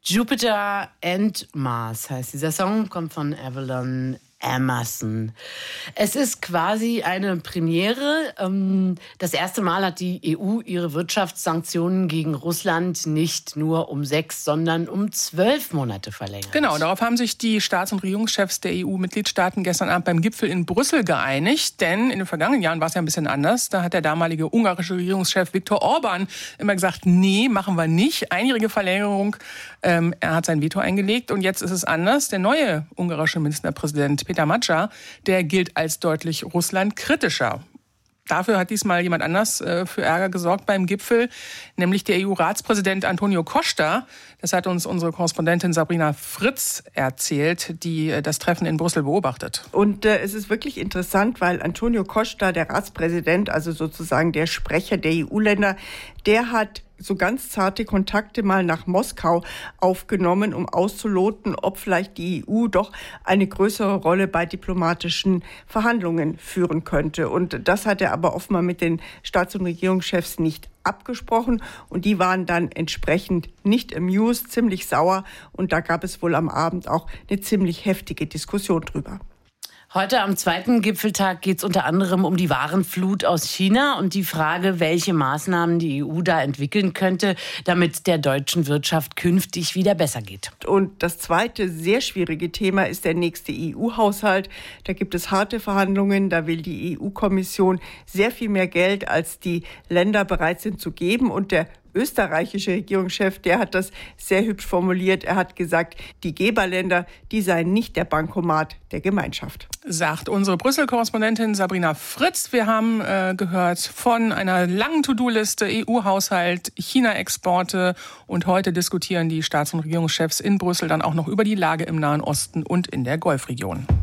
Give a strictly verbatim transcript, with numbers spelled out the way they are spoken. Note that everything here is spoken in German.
Jupiter and Mars heißt dieser Song, kommt von Avalon Emerson. Es ist quasi eine Premiere. Das erste Mal hat die E U ihre Wirtschaftssanktionen gegen Russland nicht nur um sechs, sondern um zwölf Monate verlängert. Genau, darauf haben sich die Staats- und Regierungschefs der E U-Mitgliedstaaten gestern Abend beim Gipfel in Brüssel geeinigt. Denn in den vergangenen Jahren war es ja ein bisschen anders. Da hat der damalige ungarische Regierungschef Viktor Orbán immer gesagt, nee, machen wir nicht. Einjährige Verlängerung. Ähm, er hat sein Veto eingelegt. Und jetzt ist es anders. Der neue ungarische Ministerpräsident Peter Magyar, der gilt als deutlich russlandkritischer. Dafür hat diesmal jemand anders äh, für Ärger gesorgt beim Gipfel, nämlich der E U-Ratspräsident Antonio Costa. Das hat uns unsere Korrespondentin Sabrina Fritz erzählt, die äh, das Treffen in Brüssel beobachtet. Und äh, es ist wirklich interessant, weil Antonio Costa, der Ratspräsident, also sozusagen der Sprecher der E U-Länder, der hat so ganz zarte Kontakte mal nach Moskau aufgenommen, um auszuloten, ob vielleicht die E U doch eine größere Rolle bei diplomatischen Verhandlungen führen könnte. Und das hat er aber offenbar mit den Staats- und Regierungschefs nicht abgesprochen. Und die waren dann entsprechend nicht amused, ziemlich sauer. Und da gab es wohl am Abend auch eine ziemlich heftige Diskussion drüber. Heute am zweiten Gipfeltag geht es unter anderem um die Warenflut aus China und die Frage, welche Maßnahmen die E U da entwickeln könnte, damit der deutschen Wirtschaft künftig wieder besser geht. Und das zweite sehr schwierige Thema ist der nächste E U-Haushalt. Da gibt es harte Verhandlungen. Da will die E U-Kommission sehr viel mehr Geld, als die Länder bereit sind zu geben. Und der österreichische Regierungschef, der hat das sehr hübsch formuliert. Er hat gesagt, die Geberländer, die seien nicht der Bankomat der Gemeinschaft. Sagt unsere Brüssel-Korrespondentin Sabrina Fritz. Wir haben äh, gehört von einer langen To-Do-Liste, E U-Haushalt, China-Exporte. Und heute diskutieren die Staats- und Regierungschefs in Brüssel dann auch noch über die Lage im Nahen Osten und in der Golfregion.